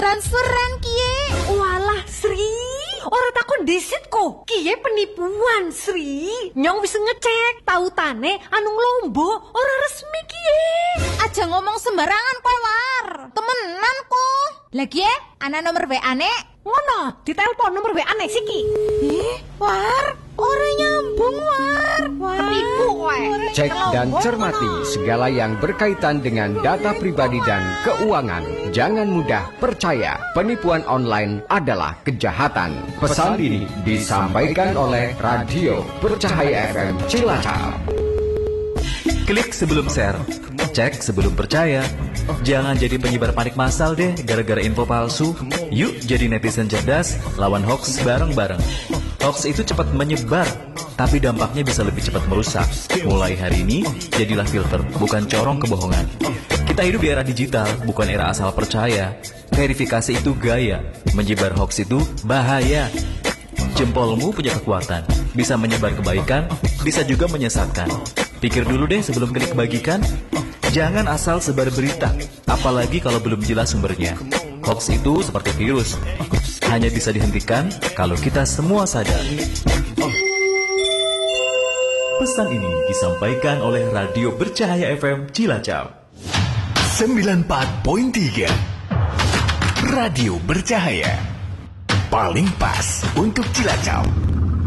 transferan kie. Walah Sri, ora takon disit kok. Kie penipuan Sri. Nyong wis ngecek, tautane anu Lombo ora resmi kie. Aja ngomong sembarangan kowe War. Temenan kok. Lah kie, ana nomor WA-ne? Ngono, ditelepon nomor WA-ne siki. War, ora nyambung War. Ketipu kowe. Cek dan cermati segala yang berkaitan dengan data pribadi dan keuangan. Jangan mudah percaya, penipuan online adalah kejahatan. Pesan ini disampaikan oleh Radio Bercahaya FM Cilacap. Klik sebelum share, cek sebelum percaya. Jangan jadi penyebar panik massal deh gara-gara info palsu. Yuk jadi netizen cerdas, lawan hoax bareng-bareng. Hoax itu cepat menyebar, tapi dampaknya bisa lebih cepat merusak. Mulai hari ini, jadilah filter, bukan corong kebohongan. Kita hidup di era digital, bukan era asal percaya. Verifikasi itu gaya, menyebar hoax itu bahaya. Jempolmu punya kekuatan, bisa menyebar kebaikan, bisa juga menyesatkan. Pikir dulu deh sebelum klik bagikan. Jangan asal sebar berita, apalagi kalau belum jelas sumbernya. Hoax itu seperti virus, hanya bisa dihentikan kalau kita semua sadar. Pesan ini disampaikan oleh Radio Bercahaya FM Cilacap. 94.3 Radio Bercahaya, paling pas untuk Cilacap.